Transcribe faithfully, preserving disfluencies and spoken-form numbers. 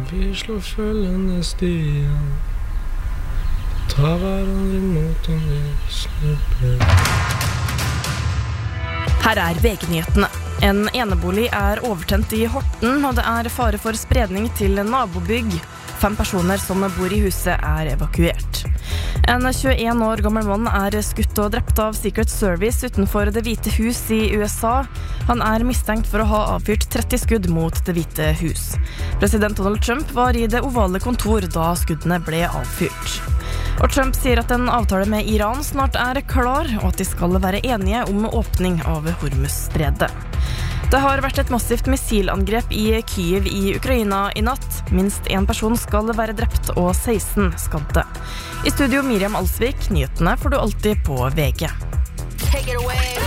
Vi slår følgende stier, tar hverandre imot om vi snubler. Her er V G-nyhetene. En enebolig er overtent i Horten, og det er fare for spredning til nabobygg. Fem personer som bor i huset er evakuert. En tjueen år gammel mann er skutt og drept av Secret Service utenfor Det hvite hus i U S A. Han er mistenkt for å ha avfyrt tretti skudd mot Det hvite hus. President Donald Trump var i det ovale kontor da skuddene ble avfyrt. Og Trump sier at en avtale med Iran snart er klar, og at de skal være enige om åpning av Hormuzstredet. Det har vært et massivt missilangrep i Kyiv i Ukraina i natt. Minst en person skal være drept og seksten skadde. I studio Miriam Alsvik, nyhetene får du alltid på V G. Take it away.